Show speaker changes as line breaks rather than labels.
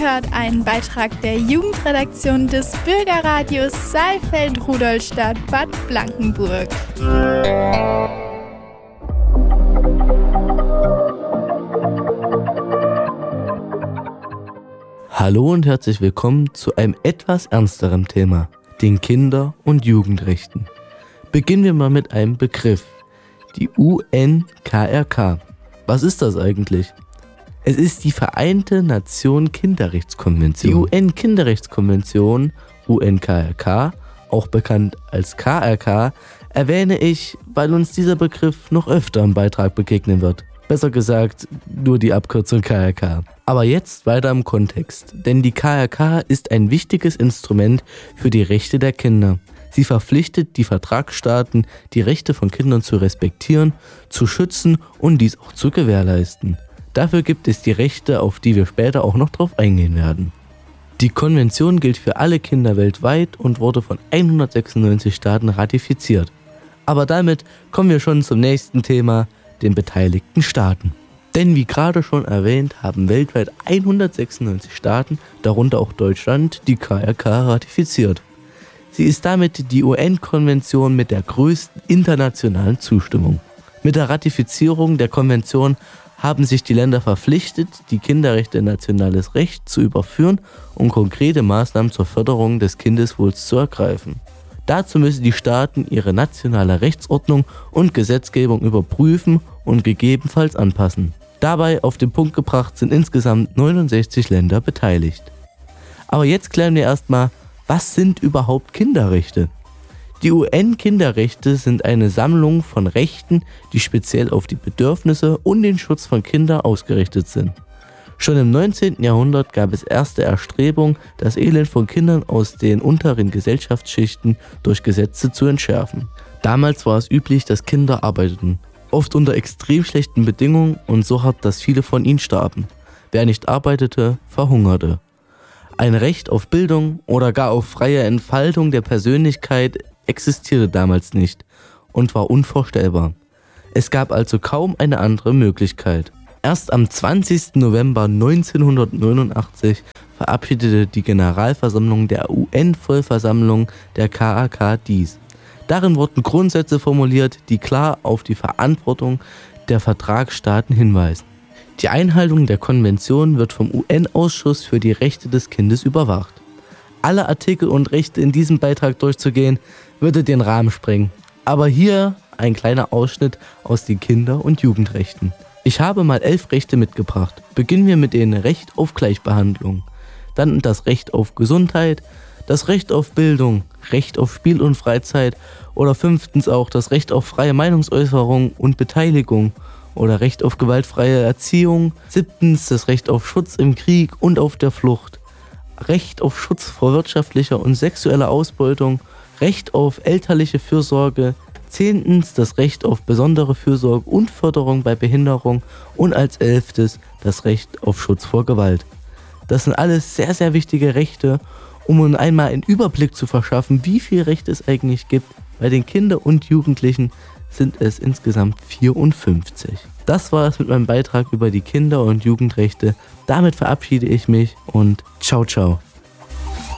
hört einen Beitrag der Jugendredaktion des Bürgerradios Saalfeld-Rudolstadt-Bad Blankenburg.
Hallo und herzlich willkommen zu einem etwas ernsteren Thema, den Kinder- und Jugendrechten. Beginnen wir mal mit einem Begriff, die UNKRK. Was ist das eigentlich? Es ist die Vereinte Nationen Kinderrechtskonvention. Die UN-Kinderrechtskonvention, UNKRK, auch bekannt als KRK, erwähne ich, weil uns dieser Begriff noch öfter im Beitrag begegnen wird. Besser gesagt, nur die Abkürzung KRK. Aber jetzt weiter im Kontext, denn die KRK ist ein wichtiges Instrument für die Rechte der Kinder. Sie verpflichtet die Vertragsstaaten, die Rechte von Kindern zu respektieren, zu schützen und dies auch zu gewährleisten. Dafür gibt es die Rechte, auf die wir später auch noch drauf eingehen werden. Die Konvention gilt für alle Kinder weltweit und wurde von 196 Staaten ratifiziert. Aber damit kommen wir schon zum nächsten Thema, den beteiligten Staaten. Denn wie gerade schon erwähnt, haben weltweit 196 Staaten, darunter auch Deutschland, die KRK ratifiziert. Sie ist damit die UN-Konvention mit der größten internationalen Zustimmung. Mit der Ratifizierung der Konvention haben sich die Länder verpflichtet, die Kinderrechte in nationales Recht zu überführen und konkrete Maßnahmen zur Förderung des Kindeswohls zu ergreifen. Dazu müssen die Staaten ihre nationale Rechtsordnung und Gesetzgebung überprüfen und gegebenenfalls anpassen. Dabei auf den Punkt gebracht sind insgesamt 69 Länder beteiligt. Aber jetzt klären wir erstmal, was sind überhaupt Kinderrechte? Die UN-Kinderrechte sind eine Sammlung von Rechten, die speziell auf die Bedürfnisse und den Schutz von Kindern ausgerichtet sind. Schon im 19. Jahrhundert gab es erste Erstrebungen, das Elend von Kindern aus den unteren Gesellschaftsschichten durch Gesetze zu entschärfen. Damals war es üblich, dass Kinder arbeiteten, oft unter extrem schlechten Bedingungen und so hart, dass viele von ihnen starben. Wer nicht arbeitete, verhungerte. Ein Recht auf Bildung oder gar auf freie Entfaltung der Persönlichkeit existierte damals nicht und war unvorstellbar. Es gab also kaum eine andere Möglichkeit. Erst am 20. November 1989 verabschiedete die Generalversammlung der UN-Vollversammlung der KRK dies. Darin wurden Grundsätze formuliert, die klar auf die Verantwortung der Vertragsstaaten hinweisen. Die Einhaltung der Konvention wird vom UN-Ausschuss für die Rechte des Kindes überwacht. Alle Artikel und Rechte in diesem Beitrag durchzugehen, würde den Rahmen sprengen. Aber hier ein kleiner Ausschnitt aus den Kinder- und Jugendrechten. Ich habe mal 11 Rechte mitgebracht. Beginnen wir mit dem Recht auf Gleichbehandlung. Dann das Recht auf Gesundheit, das Recht auf Bildung, Recht auf Spiel und Freizeit oder 5. auch das Recht auf freie Meinungsäußerung und Beteiligung oder Recht auf gewaltfreie Erziehung. 7. das Recht auf Schutz im Krieg und auf der Flucht. Recht auf Schutz vor wirtschaftlicher und sexueller Ausbeutung, Recht auf elterliche Fürsorge, 10. das Recht auf besondere Fürsorge und Förderung bei Behinderung und als 11. das Recht auf Schutz vor Gewalt. Das sind alles sehr, sehr wichtige Rechte, um uns einmal einen Überblick zu verschaffen, wie viele Rechte es eigentlich gibt. Bei den Kindern und Jugendlichen sind es insgesamt 54. Das war es mit meinem Beitrag über die Kinder- und Jugendrechte. Damit verabschiede ich mich und ciao, ciao.